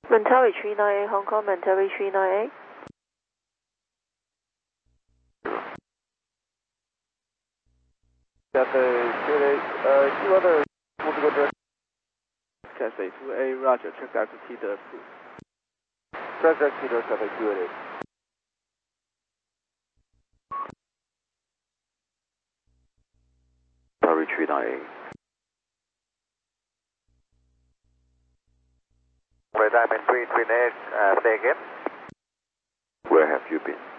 Mentawai 398 Hong Kong, Mentawai 398. You other multiple direct Cathay 2A, Roger, check back to TW. Check back to Cathay 2A. Mentawai 398. Diamond 338, say again. Where have you been?